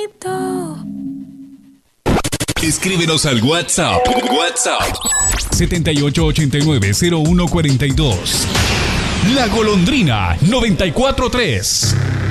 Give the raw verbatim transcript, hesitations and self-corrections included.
Escríbenos al WhatsApp. WhatsApp. siete ocho ocho nueve cero uno cuatro dos. La Golondrina noventa y cuatro tres.